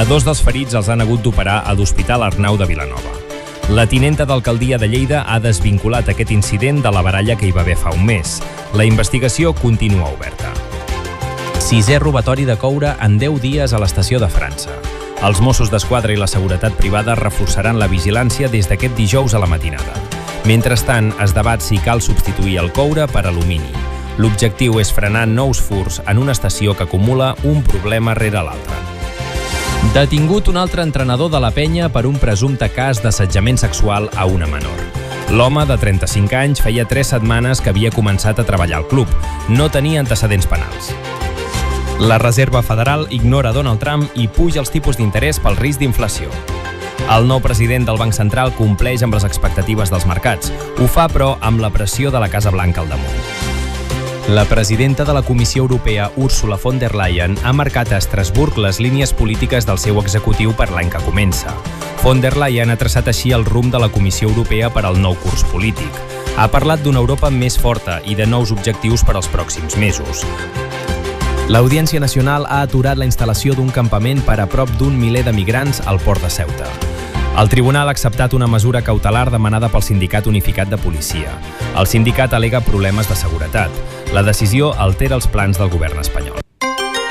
A 2 dels ferits els han hagut d'operar a l'Hospital Arnau de Vilanova. La tinenta d'alcaldia de Lleida ha desvinculat aquest incident de la baralla que hi va haver fa un mes. La investigació continua oberta. 6è robatori de coure en 10 dies a l'estació de França. Els Mossos d'Esquadra i la seguretat privada reforçaran la vigilància des d'aquest dijous a la matinada. Mentrestant, es debat si cal substituir el coure per alumini. L'objectiu és frenar nous furts en una estació que acumula un problema rere l'altre. Detingut un altre entrenador de la penya per un presumpte cas d'assetjament sexual a una menor. L'home, de 35 anys, feia 3 setmanes que havia començat a treballar al club. No tenia antecedents penals. La Reserva Federal ignora Donald Trump i puja els tipus d'interès pel risc d'inflació. El nou president del Banc Central compleix amb les expectatives dels mercats. Ho fa, però, amb la pressió de la Casa Blanca al damunt. La presidenta de la Comissió Europea, Ursula von der Leyen, ha marcat a Estrasburg les línies polítiques del seu executiu per l'any que comença. Von der Leyen ha traçat així el rumb de la Comissió Europea per al nou curs polític. Ha parlat d'una Europa més forta i de nous objectius per als pròxims mesos. L'Audiència Nacional ha aturat la instal·lació d'un campament per a prop d'un miler de migrants al port de Ceuta. El tribunal ha acceptat una mesura cautelar demanada pel Sindicat Unificat de Policia. El sindicat al·lega problemes de seguretat. La decisió altera els plans del govern espanyol.